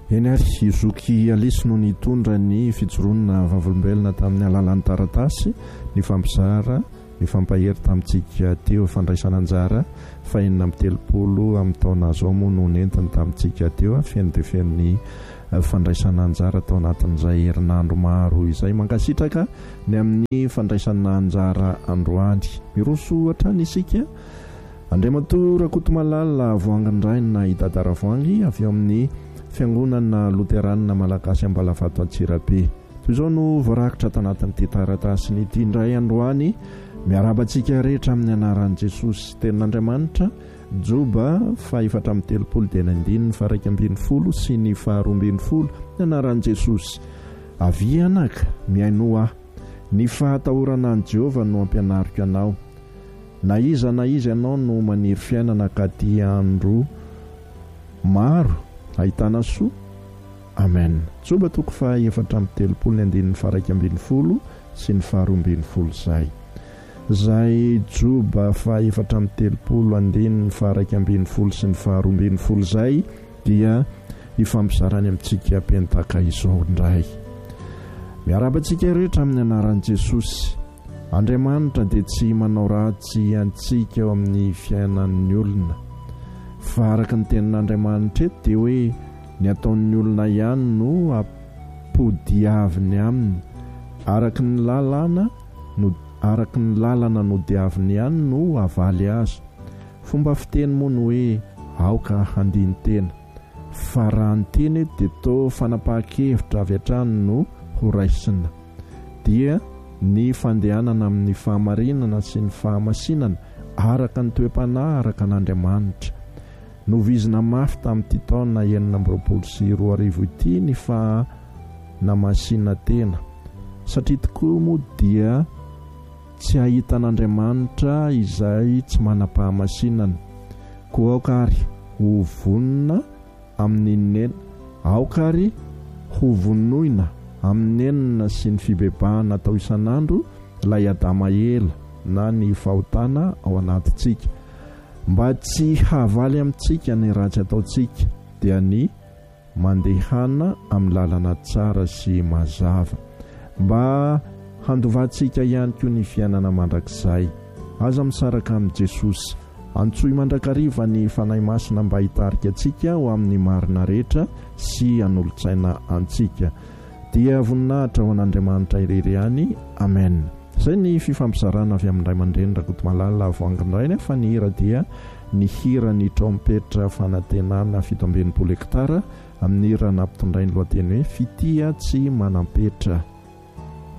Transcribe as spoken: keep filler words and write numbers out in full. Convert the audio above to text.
eny ary izoky alisy no nitondra ny fijoroana vavolombelona tamin'ny alalan'ny taratasy ny fampizara ny fampahery tamintsika teo fandraisana anjara fa enina amby telopolo amin'ny taona zao moa no nentiny tamintsika teo feno dia feno ny fandraisana anjara tao anatin'izay herinandro maro izay mankasitraka ny amin'ny fandraisana anjara androany miroso ohatra ny isika Andriamato Rakotomalala voangandraina idadaravoangy avy eo amin'ny fiangonana Luteranina Malagasy Ambalafato Antsirabe. Toy izao no voarakitra tanatin'ity taratasy ity indray androany miarabantsika rehetra amin'ny anaran'i Jesosy tenin'Andriamanitra Joba fa efatra amby telopolo dia nandiny fa raika ambin'ny folo sy ny faharoa ambin'ny folo ny anaran'i Jesosy. Avianaka miaino aho ny fahatahorana an'i Jehova no ampianariko anao. Na iza na iza ianao no maniry fiainana ka ty andro maro ahitana soa. Amen. Joba toko fa efatra amby telopolo ny andininy fa raika ambin'ny folo sy ny faharoa ambin'ny folo zay. Zay Joba fa efatra amby telopolo andininy fa raika ambin'ny folo sy ny faharoa ambin'ny folo zay dia ifampizarany amintsika pentaka izao indray. Miarabantsika rehetra amin'ny anaran'i Jesosy. Andriamanitra dia tsy manao ratsy antsika eo amin'ny fiainan'ny olona fa araka ny tenin'Andriamanitra eto dia hoe ny ataon'ny olona ihany no apodiaviny aminy araka ny lalana no araka ny lalana no diaviny ihany no avaly azy. Fomba fiteny moa no hoe aoka handiny tena fa raha ny teny eto dia tao fanapahan-kevitra avy hatrany no ho raisina dia ny fandehanana amin'ny fahamarinana sy ny fahamasinana araka ny toe-panahy araka n'Andriamanitra. Novizina mafy tamin'ity taona enina amby roapolo sy roa arivo ity ny fahamasinana tena satria tokoa moa dia tsy ahitan'Andriamanitra izay tsy manam-pahamasinana. Koa aokary ho vonona amin'ny nena aokary ho vonoina amin'ny enina sy ny fibebahana atao isan'andro ilay adama ela na ny fahotana ao anatintsika mba tsy havaly amintsika ny ratsy ataontsika dia ny mandehana amin'ny lalana tsara sy mazava mba handovantsika ihany koa ny fiainana mandrakizay. Aza misaraka amin'i Jesosy antsoy mandrakariva ny fanahy masina mba hitarika antsika ho amin'ny marina rehetra sy hanolotsaina antsika dia voninahitra ho an'Andriamanitra irery ihany. Amen. Izay ny fifampizarana avy amin'Ray aman-dreny Rakotomalala voangandraina fa ny hira dia ny hira ny trompetra fanantenana fito ambin'ny polo hektara amin'ny hira nampitondray ny lohateny hoe fitia tsy manampetra.